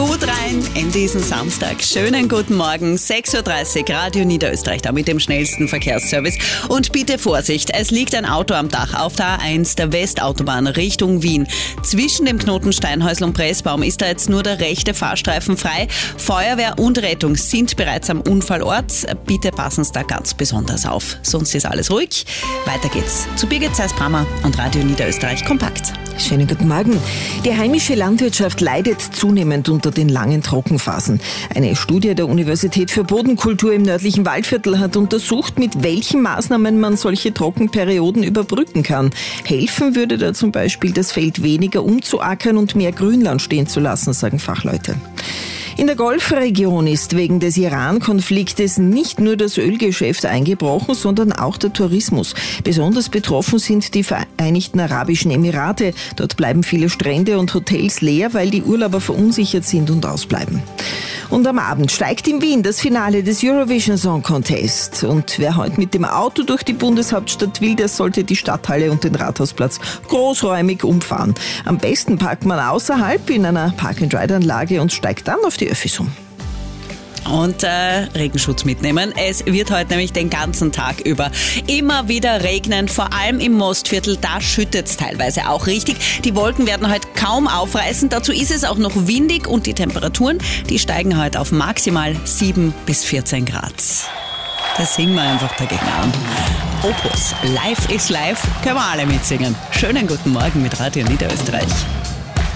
gut rein in diesen Samstag. Schönen guten Morgen, 6.30 Uhr, Radio Niederösterreich, da mit dem schnellsten Verkehrsservice. Und bitte Vorsicht, es liegt ein Auto am Dach auf der A1 der Westautobahn Richtung Wien. Zwischen dem Knoten Steinhäusl und Pressbaum ist da jetzt nur der rechte Fahrstreifen frei. Feuerwehr und Rettung sind bereits am Unfallort. Bitte passen Sie da ganz besonders auf, sonst ist alles ruhig. Weiter geht's zu Birgit Zeiss-Brammer und Radio Niederösterreich Kompakt. Schönen guten Morgen. Die heimische Landwirtschaft leidet zunehmend unter den langen Trockenphasen. Eine Studie der Universität für Bodenkultur im nördlichen Waldviertel hat untersucht, mit welchen Maßnahmen man solche Trockenperioden überbrücken kann. Helfen würde da zum Beispiel, das Feld weniger umzuackern und mehr Grünland stehen zu lassen, sagen Fachleute. In der Golfregion ist wegen des Iran-Konfliktes nicht nur das Ölgeschäft eingebrochen, sondern auch der Tourismus. Besonders betroffen sind die Vereinigten Arabischen Emirate. Dort bleiben viele Strände und Hotels leer, weil die Urlauber verunsichert sind und ausbleiben. Und am Abend steigt in Wien das Finale des Eurovision Song Contest. Und wer heute mit dem Auto durch die Bundeshauptstadt will, der sollte die Stadthalle und den Rathausplatz großräumig umfahren. Am besten parkt man außerhalb in einer Park-and-Ride-Anlage und steigt dann auf die Öffis um. Und Regenschutz mitnehmen. Es wird heute nämlich den ganzen Tag über immer wieder regnen, vor allem im Mostviertel, da schüttet es teilweise auch richtig. Die Wolken werden heute kaum aufreißen, dazu ist es auch noch windig und die Temperaturen, die steigen heute auf maximal 7 bis 14 Grad. Das singen wir einfach dagegen an. Opus, Life is Life, können wir alle mitsingen. Schönen guten Morgen mit Radio Niederösterreich.